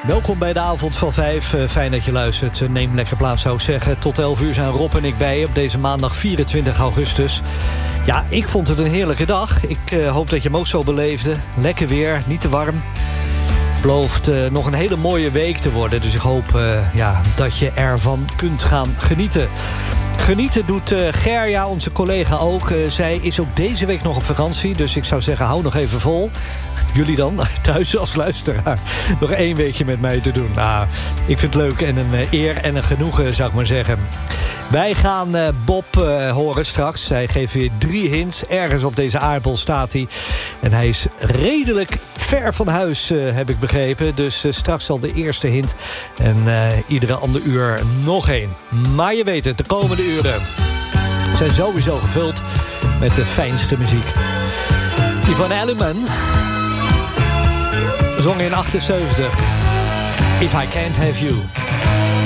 Welkom bij de avond van 5. Fijn dat je luistert. Neem lekker plaats, zou ik zeggen. Tot 11 uur zijn Rob en ik bij op deze maandag 24 augustus. Ja, ik vond het een heerlijke dag. Ik hoop dat je hem ook zo beleefde. Lekker weer, niet te warm. Belooft nog een hele mooie week te worden. Dus ik hoop dat je ervan kunt gaan genieten. Genieten doet Gerja, onze collega ook. Zij is ook deze week nog op vakantie. Dus ik zou zeggen, hou nog even vol. Jullie dan, thuis als luisteraar. Nog 1 weekje met mij te doen. Nou, ik vind het leuk en een eer en een genoegen, zou ik maar zeggen. Wij gaan Bob horen straks. Hij geeft weer 3 hints. Ergens op deze aardbol staat hij. En hij is redelijk ver van huis, heb ik begrepen. Dus straks al de eerste hint. En iedere ander uur nog 1. Maar je weet het, de komende uren zijn sowieso gevuld met de fijnste muziek. Yvonne Elliman zong in 78. If I Can't Have You.